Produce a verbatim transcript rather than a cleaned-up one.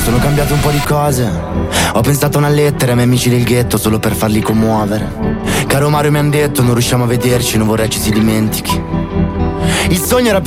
sono cambiate un po' di cose. Ho pensato a una lettera ai miei amici del ghetto solo per farli commuovere. Caro Mario mi han detto non riusciamo a vederci, non vorrei ci si dimentichi. Il sogno era